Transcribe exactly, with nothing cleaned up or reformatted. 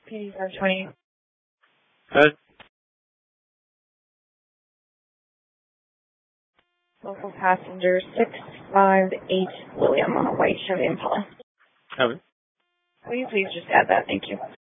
P D five twenty. Good. Local passenger six five eight William on a white Chevy Impala. Okay. Will you please just add that? Thank you.